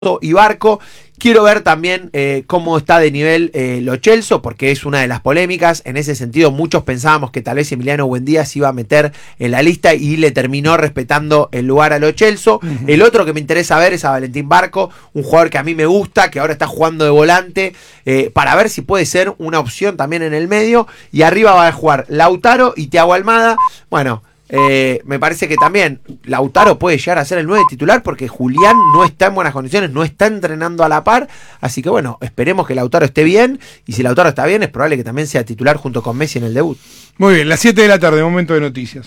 y Barco. Quiero ver también cómo está de nivel Lo Celso, porque es una de las polémicas. En ese sentido, muchos pensábamos que tal vez Emiliano Buendía se iba a meter en la lista y le terminó respetando el lugar a Lo Celso. El otro que me interesa ver es a Valentín Barco, un jugador que a mí me gusta, que ahora está jugando de volante, para ver si puede ser una opción también en el medio. Y arriba va a jugar Lautaro y Thiago Almada. Bueno, me parece que también Lautaro puede llegar a ser el 9 titular porque Julián no está en buenas condiciones, no está entrenando a la par, así que bueno, esperemos que Lautaro esté bien, y si Lautaro está bien es probable que también sea titular junto con Messi en el debut. Muy bien, las 7 de la tarde, momento de noticias.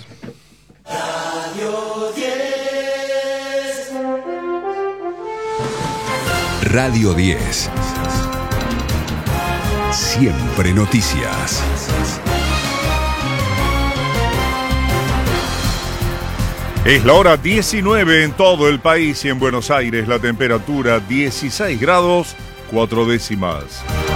Radio 10. Siempre noticias. Es la hora 19 en todo el país y en Buenos Aires la temperatura 16 grados 4 décimas.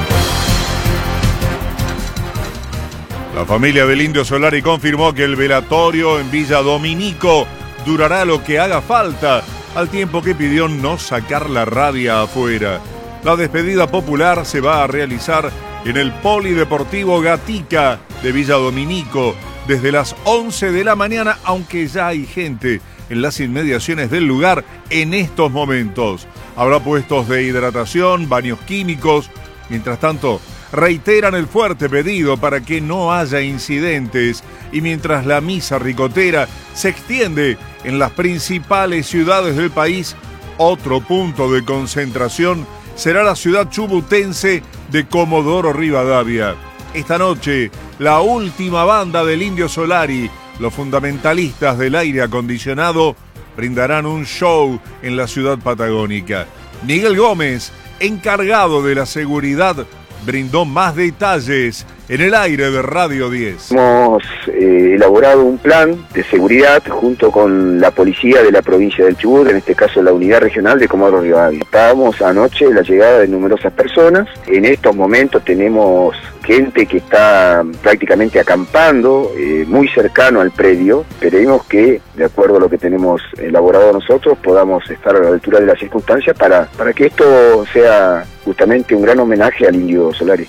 La familia del Indio Solari confirmó que el velatorio en Villa Dominico durará lo que haga falta, al tiempo que pidió no sacar la rabia afuera. La despedida popular se va a realizar en el Polideportivo Gatica de Villa Dominico desde las 11 de la mañana, aunque ya hay gente en las inmediaciones del lugar en estos momentos. Habrá puestos de hidratación, baños químicos. Mientras tanto, reiteran el fuerte pedido para que no haya incidentes, y mientras la misa ricotera se extiende en las principales ciudades del país, otro punto de concentración será la ciudad chubutense de Comodoro Rivadavia. Esta noche, la última banda del Indio Solari, los fundamentalistas del aire acondicionado, brindarán un show en la ciudad patagónica. Miguel Gómez, encargado de la seguridad, brindó más detalles en el aire de Radio 10. Hemos elaborado un plan de seguridad junto con la policía de la provincia del Chubut, en este caso la unidad regional de Comodoro Rivadavia. Estábamos anoche la llegada de numerosas personas. En estos momentos tenemos gente que está prácticamente acampando muy cercano al predio. Esperemos que, de acuerdo a lo que tenemos elaborado nosotros, podamos estar a la altura de las circunstancias para que esto sea justamente un gran homenaje al Indio Solari.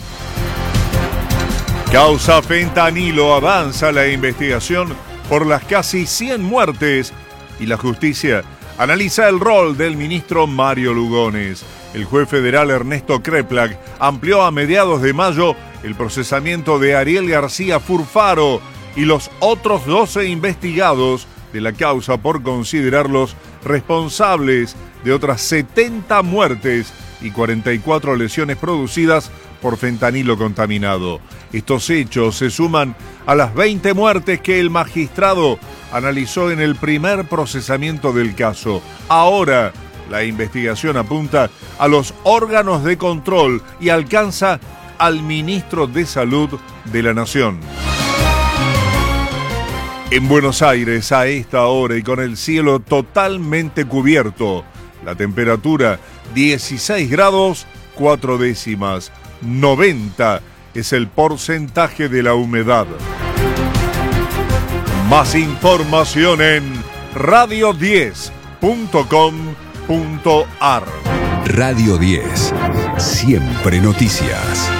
Causa fentanilo, avanza la investigación por las casi 100 muertes y la justicia analiza el rol del ministro Mario Lugones. El juez federal Ernesto Kreplak amplió a mediados de mayo el procesamiento de Ariel García Furfaro y los otros 12 investigados de la causa por considerarlos responsables de otras 70 muertes y 44 lesiones producidas por fentanilo contaminado. Estos hechos se suman a las 20 muertes que el magistrado analizó en el primer procesamiento del caso. Ahora, la investigación apunta a los órganos de control y alcanza al ministro de Salud de la Nación. En Buenos Aires, a esta hora y con el cielo totalmente cubierto, la temperatura 16 grados 4 décimas. 90 es el porcentaje de la humedad. Más información en radio10.com.ar. Radio 10. Siempre noticias.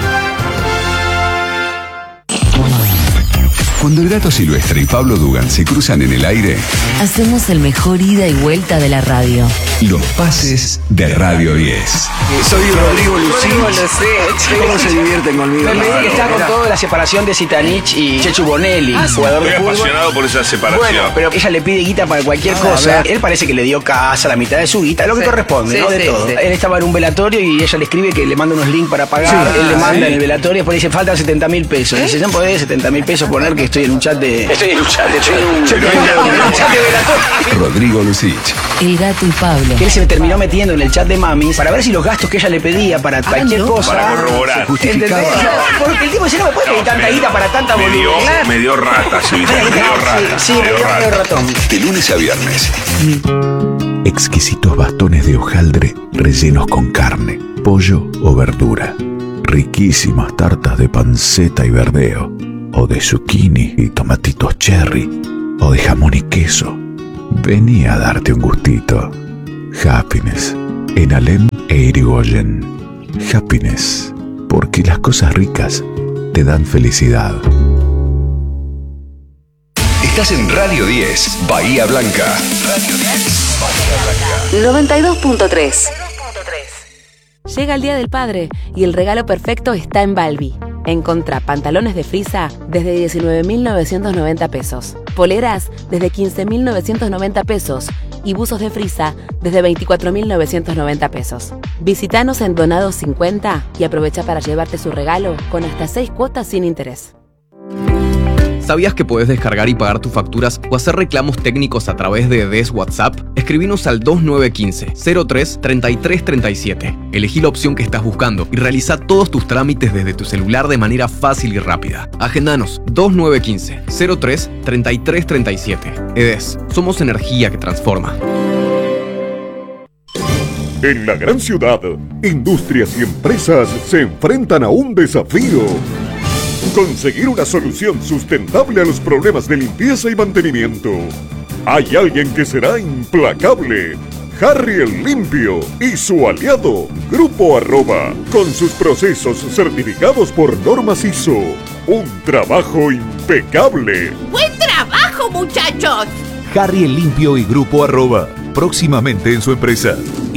Cuando el Gato Silvestre y Pablo Dugan se cruzan en el aire, hacemos el mejor ida y vuelta de la radio. Los pases de Radio 10. Soy Rodrigo Lucich. ¿Cómo se divierten conmigo? Me pedí que está con toda la separación de Zitanich y Chechu Bonelli, jugador de fútbol. Estoy apasionado por esa separación. Bueno, pero ella le pide guita para cualquier cosa. Él parece que le dio casa, la mitad de su guita, lo que corresponde, ¿no? De todo. Él estaba en un velatorio y ella le escribe que le manda unos links para pagar. Él le manda en el velatorio, después le dice, faltan 70.000 pesos. Y dice, ¿no podés 70.000 pesos poner que estoy en un chat de... Estoy en un chat de velatorio. Rodrigo Lucich. El Gato y Pablo. Que él se terminó metiendo en el chat de mamis para ver si los gastos que ella le pedía para cualquier cosa... Para corroborar. Justificaba. Porque el tipo dice, no me puede pedir tanta guita para tanta boludez. Me dio rata, sí. Sí, me dio ratón. De lunes a viernes. Exquisitos bastones de hojaldre rellenos con carne, pollo o verdura. Riquísimas tartas de panceta y verdeo, o de zucchini y tomatitos cherry, o de jamón y queso. Vení a darte un gustito. Happiness en Alem e Irigoyen. Happiness, porque las cosas ricas te dan felicidad. Estás en Radio 10, Bahía Blanca. Radio 10, Bahía Blanca. 92.3. Llega el Día del Padre y el regalo perfecto está en Balbi. Encontrá pantalones de frisa desde 19.990 pesos, poleras desde 15.990 pesos y buzos de frisa desde 24.990 pesos. Visítanos en Donados 50 y aprovecha para llevarte su regalo con hasta 6 cuotas sin interés. ¿Sabías que podés descargar y pagar tus facturas o hacer reclamos técnicos a través de DES WhatsApp? Escribinos al 2915-03-3337. Elegí la opción que estás buscando y realiza todos tus trámites desde tu celular de manera fácil y rápida. Agendanos 2915-03-3337. EDES, somos energía que transforma. En la gran ciudad, industrias y empresas se enfrentan a un desafío. Conseguir una solución sustentable a los problemas de limpieza y mantenimiento. Hay alguien que será implacable. Harry el Limpio y su aliado, Grupo Arroba, con sus procesos certificados por normas ISO. Un trabajo impecable. ¡Buen trabajo, muchachos! Harry el Limpio y Grupo Arroba, próximamente en su empresa.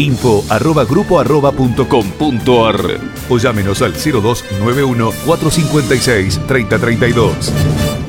info@grupoarroba.com.ar o llámenos al 0291 456 3032.